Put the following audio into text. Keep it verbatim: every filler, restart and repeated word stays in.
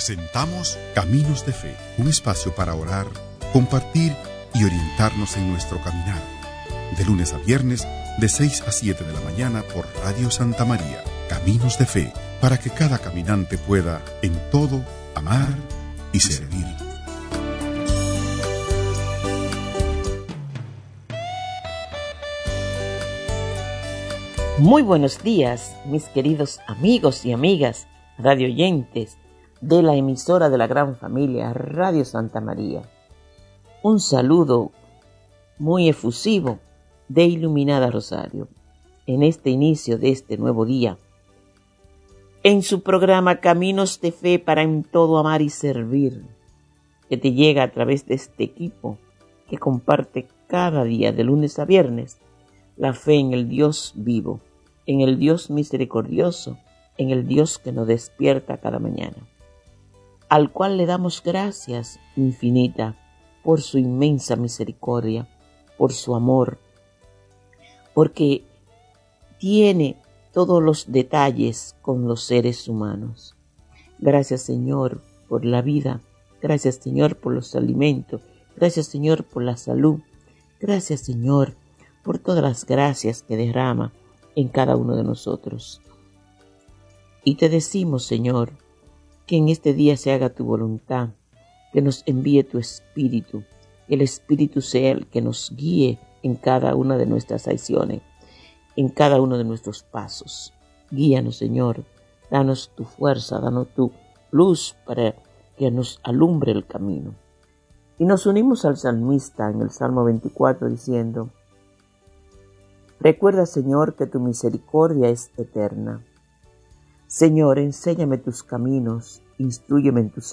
Presentamos Caminos de Fe, un espacio para orar, compartir y orientarnos en nuestro caminar. De lunes a viernes, de seis a siete de la mañana por Radio Santa María. Caminos de Fe, para que cada caminante pueda, en todo, amar y servir. Muy buenos días, mis queridos amigos y amigas, radioyentes de la emisora de la gran familia Radio Santa María. Un saludo muy efusivo de Iluminada Rosario en este inicio de este nuevo día. En su programa Caminos de Fe para en todo amar y servir, que te llega a través de este equipo que comparte cada día de lunes a viernes la fe en el Dios vivo, en el Dios misericordioso, en el Dios que nos despierta cada mañana, al cual le damos gracias infinita por su inmensa misericordia, por su amor, porque tiene todos los detalles con los seres humanos. Gracias, Señor, por la vida. Gracias, Señor, por los alimentos. Gracias, Señor, por la salud. Gracias, Señor, por todas las gracias que derrama en cada uno de nosotros. Y te decimos, Señor, que en este día se haga tu voluntad, que nos envíe tu Espíritu, que el Espíritu sea el que nos guíe en cada una de nuestras acciones, en cada uno de nuestros pasos. Guíanos, Señor, danos tu fuerza, danos tu luz para que nos alumbre el camino. Y nos unimos al salmista en el Salmo veinticuatro diciendo: recuerda, Señor, que tu misericordia es eterna. Señor, enséñame tus caminos, instrúyeme en tus